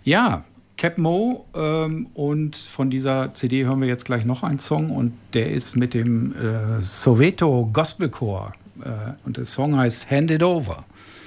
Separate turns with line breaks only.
Ja, Cap Mo, und von dieser CD hören wir jetzt gleich noch einen Song und der ist mit dem Soweto Gospel Chor und der Song heißt Hand It Over.